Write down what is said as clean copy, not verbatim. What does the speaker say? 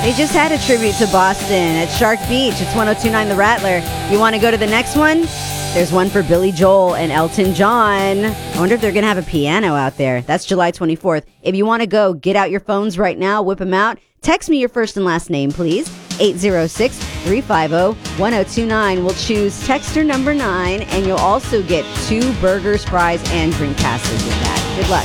They just had a tribute to Boston at Shark Beach. It's 102.9 The Rattler. You want to go to the next one? There's one for Billy Joel and Elton John. I wonder if they're going to have a piano out there. That's July 24th. If you want to go, get out your phones right now. Whip them out. Text me your first and last name, please. 806-350-1029. We'll choose texter number 9, and you'll also get 2 burgers, fries, and drink passes with that. Good luck.